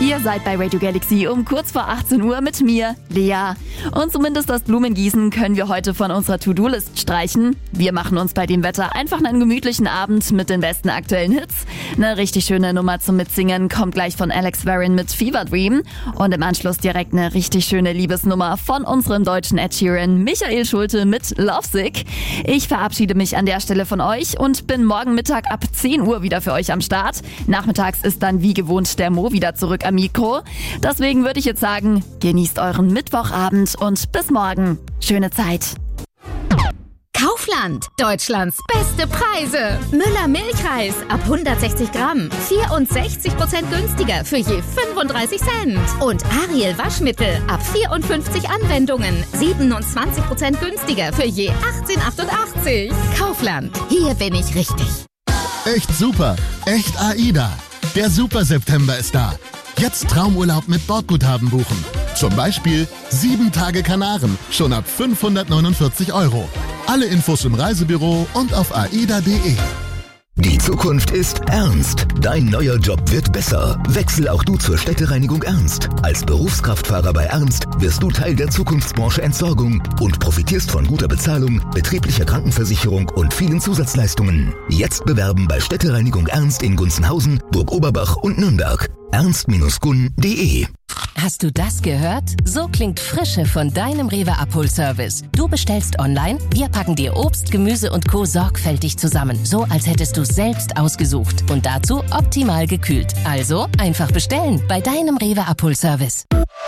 Ihr seid bei Radio Galaxy um kurz vor 18 Uhr mit mir, Lea. Und zumindest das Blumengießen können wir heute von unserer To-Do-List streichen. Wir machen uns bei dem Wetter einfach einen gemütlichen Abend mit den besten aktuellen Hits. Eine richtig schöne Nummer zum Mitsingen kommt gleich von Alex Warren mit Fever Dream. Und im Anschluss direkt eine richtig schöne Liebesnummer von unserem deutschen Ed Sheeran, Michael Schulte mit Lovesick. Ich verabschiede mich an der Stelle von euch und bin morgen Mittag ab 10 Uhr wieder für euch am Start. Nachmittags ist dann wie gewohnt der Mo wieder zurück am Mikro. Deswegen würde ich jetzt sagen, genießt euren Mittwochabend und bis morgen. Schöne Zeit. Kaufland, Deutschlands beste Preise. Müller Milchreis ab 160 Gramm, 64% günstiger für je 35 Cent. Und Ariel Waschmittel ab 54 Anwendungen, 27% günstiger für je 18,88. Kaufland, hier bin ich richtig. Echt super, echt AIDA. Der Super September ist da. Jetzt Traumurlaub mit Bordguthaben buchen. Zum Beispiel 7 Tage Kanaren, schon ab 549 €. Alle Infos im Reisebüro und auf aida.de. Die Zukunft ist ernst. Dein neuer Job wird besser. Wechsel auch du zur Städtereinigung Ernst. Als Berufskraftfahrer bei Ernst wirst du Teil der Zukunftsbranche Entsorgung und profitierst von guter Bezahlung, betrieblicher Krankenversicherung und vielen Zusatzleistungen. Jetzt bewerben bei Städtereinigung Ernst in Gunzenhausen, Burg-Oberbach und Nürnberg. ernst-gun.de. Hast du das gehört? So klingt Frische von deinem Rewe-Abholservice. Du bestellst online, wir packen dir Obst, Gemüse und Co. sorgfältig zusammen, so als hättest du es selbst ausgesucht und dazu optimal gekühlt. Also einfach bestellen bei deinem Rewe-Abholservice.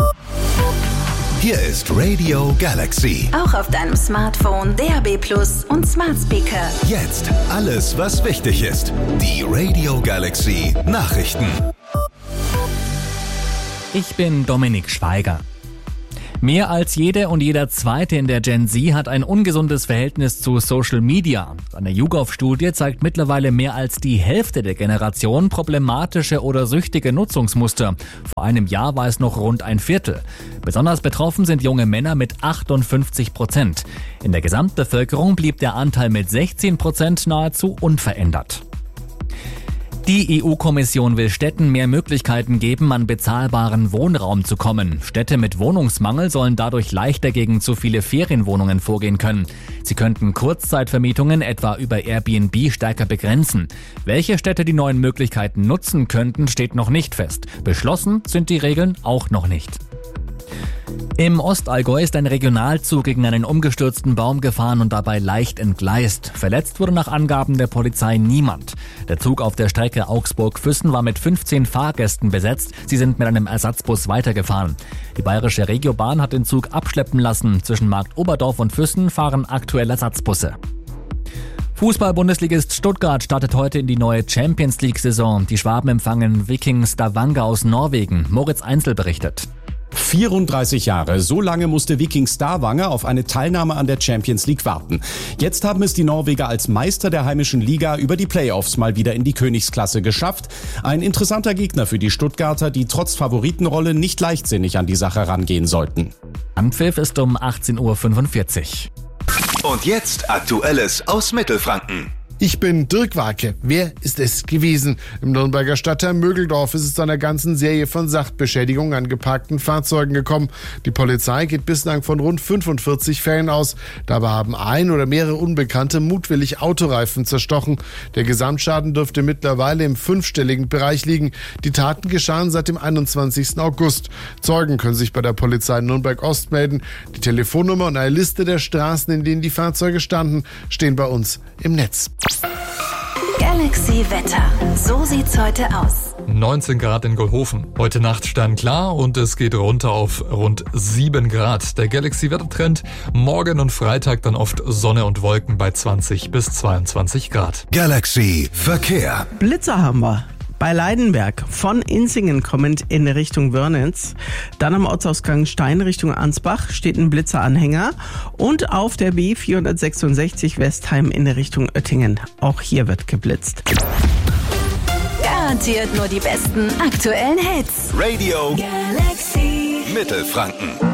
Hier ist Radio Galaxy. Auch auf deinem Smartphone, DAB+ und Smart Speaker. Jetzt alles, was wichtig ist. Die Radio Galaxy Nachrichten. Ich bin Dominik Schweiger. Mehr als jede und jeder Zweite in der Gen Z hat ein ungesundes Verhältnis zu Social Media. Eine YouGov-Studie zeigt mittlerweile mehr als die Hälfte der Generation problematische oder süchtige Nutzungsmuster. Vor einem Jahr war es noch rund ein Viertel. Besonders betroffen sind junge Männer mit 58%. In der Gesamtbevölkerung blieb der Anteil mit 16% nahezu unverändert. Die EU-Kommission will Städten mehr Möglichkeiten geben, an bezahlbaren Wohnraum zu kommen. Städte mit Wohnungsmangel sollen dadurch leichter gegen zu viele Ferienwohnungen vorgehen können. Sie könnten Kurzzeitvermietungen etwa über Airbnb stärker begrenzen. Welche Städte die neuen Möglichkeiten nutzen könnten, steht noch nicht fest. Beschlossen sind die Regeln auch noch nicht. Im Ostallgäu ist ein Regionalzug gegen einen umgestürzten Baum gefahren und dabei leicht entgleist. Verletzt wurde nach Angaben der Polizei niemand. Der Zug auf der Strecke Augsburg-Füssen war mit 15 Fahrgästen besetzt. Sie sind mit einem Ersatzbus weitergefahren. Die bayerische Regiobahn hat den Zug abschleppen lassen. Zwischen Marktoberdorf und Füssen fahren aktuell Ersatzbusse. Fußball-Bundesligist Stuttgart startet heute in die neue Champions-League-Saison. Die Schwaben empfangen Viking Stavanger aus Norwegen. Moritz Einzel berichtet. 34 Jahre, so lange musste Viking Stavanger auf eine Teilnahme an der Champions League warten. Jetzt haben es die Norweger als Meister der heimischen Liga über die Playoffs mal wieder in die Königsklasse geschafft. Ein interessanter Gegner für die Stuttgarter, die trotz Favoritenrolle nicht leichtsinnig an die Sache rangehen sollten. Anpfiff ist um 18:45 Uhr. Und jetzt Aktuelles aus Mittelfranken. Ich bin Dirk Warke. Wer ist es gewesen? Im Nürnberger Stadtteil Mögeldorf ist es zu einer ganzen Serie von Sachbeschädigungen an geparkten Fahrzeugen gekommen. Die Polizei geht bislang von rund 45 Fällen aus. Dabei haben ein oder mehrere Unbekannte mutwillig Autoreifen zerstochen. Der Gesamtschaden dürfte mittlerweile im 5-stelligen Bereich liegen. Die Taten geschahen seit dem 21. August. Zeugen können sich bei der Polizei Nürnberg-Ost melden. Die Telefonnummer und eine Liste der Straßen, in denen die Fahrzeuge standen, stehen bei uns im Netz. Galaxy Wetter. So sieht's heute aus. 19 Grad in Goldhofen. Heute Nacht sternklar und es geht runter auf rund 7 Grad. Der Galaxy-Wettertrend morgen und Freitag dann oft Sonne und Wolken bei 20 bis 22 Grad. Galaxy Verkehr. Blitzer haben wir. Bei Leidenberg von Insingen kommend in Richtung Wörnitz. Dann am Ortsausgang Stein Richtung Ansbach steht ein Blitzeranhänger. Und auf der B466 Westheim in Richtung Oettingen. Auch hier wird geblitzt. Garantiert nur die besten aktuellen Hits. Radio Galaxy Mittelfranken.